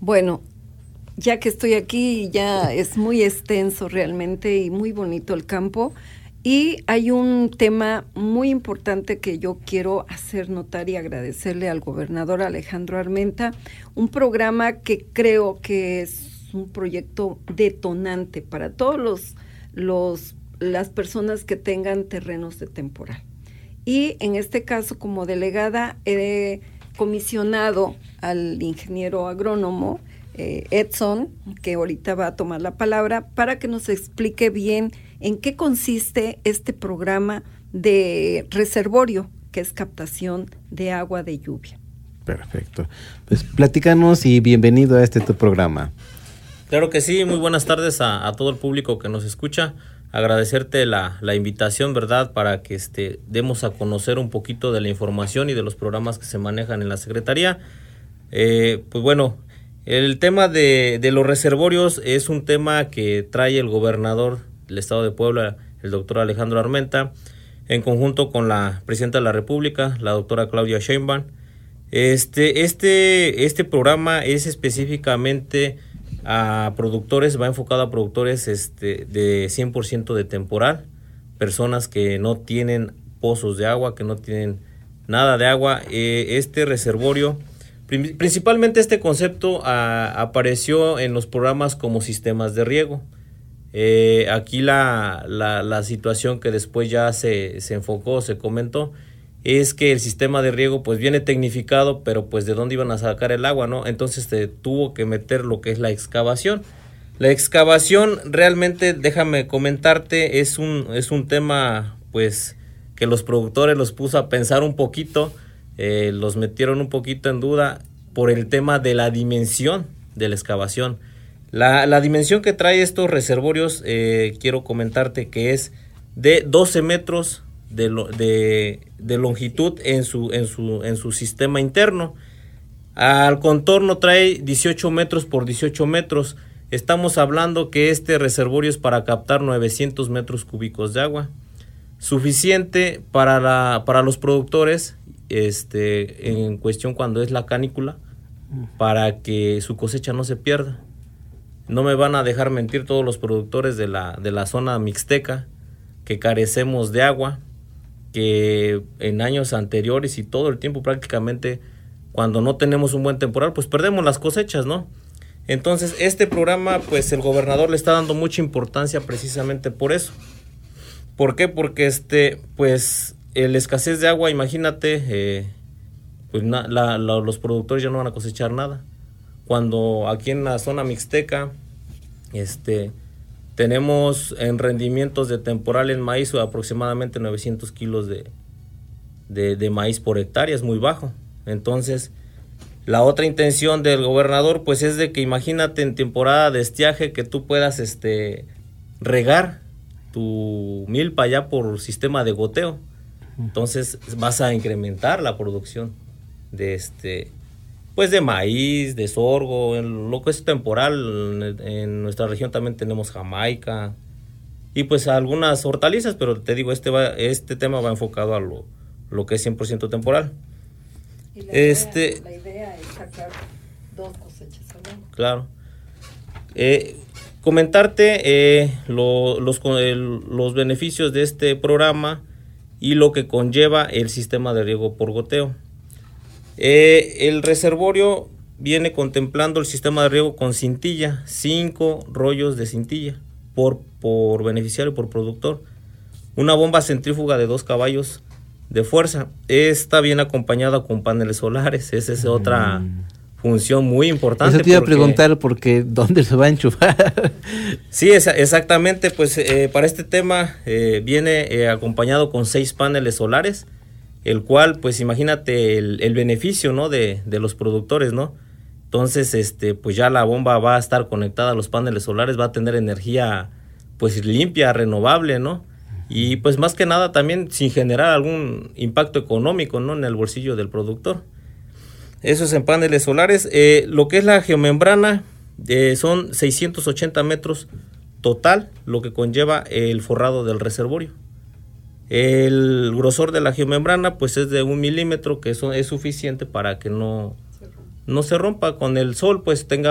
Bueno, ya que estoy aquí, ya es muy extenso realmente y muy bonito el campo. Y hay un tema muy importante que yo quiero hacer notar y agradecerle al gobernador Alejandro Armenta, un programa que creo que es un proyecto detonante para todos las personas que tengan terrenos de temporal. Y en este caso, como delegada, he comisionado al ingeniero agrónomo Edson, que ahorita va a tomar la palabra, para que nos explique bien en qué consiste este programa de reservorio, que es captación de agua de lluvia. Perfecto. Pues platícanos y bienvenido a tu programa. Claro que sí, muy buenas tardes a todo el público que nos escucha. Agradecerte la invitación, ¿verdad?, para que demos a conocer un poquito de la información y de los programas que se manejan en la Secretaría. Pues bueno, el tema de los reservorios es un tema que trae el gobernador del estado de Puebla, el doctor Alejandro Armenta, en conjunto con la presidenta de la República, la doctora Claudia Sheinbaum. Este programa es específicamente a productores, va enfocado a productores de 100% de temporal, personas que no tienen pozos de agua, que no tienen nada de agua. Este reservorio, principalmente este concepto apareció en los programas como sistemas de riego. Aquí la situación que después ya se enfocó, se comentó, es que el sistema de riego pues viene tecnificado, pero pues de dónde iban a sacar el agua, ¿no? Entonces se tuvo que meter lo que es la excavación. La excavación realmente, déjame comentarte, es un tema pues que los productores los puso a pensar un poquito, los metieron un poquito en duda por el tema de la dimensión de la excavación. La dimensión que trae estos reservorios, quiero comentarte que es de 12 metros de longitud en su sistema interno. Al contorno trae 18 metros por 18 metros. Estamos hablando que este reservorio es para captar 900 metros cúbicos de agua, suficiente para los productores en cuestión cuando es la canícula, para que su cosecha no se pierda. No me van a dejar mentir todos los productores de la zona mixteca que carecemos de agua, que en años anteriores y todo el tiempo prácticamente cuando no tenemos un buen temporal pues perdemos las cosechas, ¿no? Entonces este programa pues el gobernador le está dando mucha importancia precisamente por eso. ¿Por qué? Porque pues la escasez de agua, imagínate, pues los productores ya no van a cosechar nada. Cuando aquí en la zona mixteca tenemos en rendimientos de temporal en maíz aproximadamente 900 kilos de maíz por hectárea, es muy bajo. Entonces, la otra intención del gobernador pues es de que imagínate en temporada de estiaje que tú puedas regar tu milpa ya por sistema de goteo. Entonces, vas a incrementar la producción de pues de maíz, de sorgo, en lo que es temporal. En nuestra región también tenemos jamaica y pues algunas hortalizas, pero te digo, este tema va enfocado a lo que es 100% temporal. Y la idea es sacar 2 cosechas al año. Claro. Comentarte los beneficios de este programa y lo que conlleva el sistema de riego por goteo. El reservorio viene contemplando el sistema de riego con cintilla, 5 rollos de cintilla por beneficiario, por productor. Una bomba centrífuga de 2 caballos de fuerza. Está bien acompañada con paneles solares. Esa es otra función muy importante. Eso te iba a preguntar porque ¿dónde se va a enchufar? Sí, exactamente. Pues para este tema viene acompañado con 6 paneles solares, el cual, pues imagínate el beneficio, ¿no? de los productores, ¿no? Entonces, pues ya la bomba va a estar conectada a los paneles solares, va a tener energía, pues limpia, renovable, ¿no? Y pues más que nada también sin generar algún impacto económico, ¿no? En el bolsillo del productor. Eso es en paneles solares. Lo que es la geomembrana, son 680 metros total, lo que conlleva el forrado del reservorio. El grosor de la geomembrana pues es de 1 milímetro, que eso es suficiente para que no se rompa con el sol, pues tenga